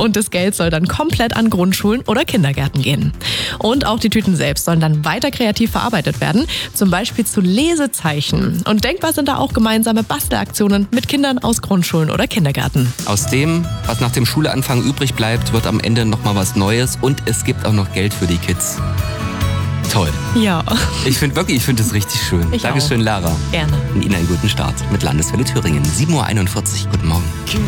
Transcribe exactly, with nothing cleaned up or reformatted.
Und das Geld soll dann komplett an Grundschulen oder Kindergärten gehen. Und auch die Tüten selbst sollen dann weiter kreativ verarbeitet werden, zum Beispiel zu Lesezeichen. Und denkbar sind da auch gemeinsame Bastelaktionen mit Kindern aus Grundschulen oder Kindergärten. Aus dem, was nach dem Schuleanfang übrig bleibt, wird am Ende nochmal was Neues und es gibt auch noch Geld für die Kids. Toll. Ja. Ich finde wirklich, ich finde es richtig schön. Ich Dankeschön, auch. Lara. Gerne. Und Ihnen einen guten Start mit Landeswelle Thüringen. sieben Uhr einundvierzig. Guten Morgen.